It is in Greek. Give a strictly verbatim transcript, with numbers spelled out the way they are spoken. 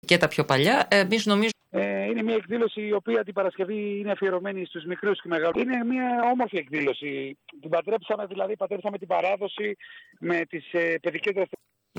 Και τα πιο παλιά, εμείς νομίζω. Ε, είναι μια εκδήλωση η οποία την Παρασκευή είναι αφιερωμένη στους μικρούς και μεγάλους. Είναι μια όμορφη εκδήλωση. Την πατρέψαμε, δηλαδή πατρέψαμε την παράδοση με τις ε, παιδικές δραστηριότητες.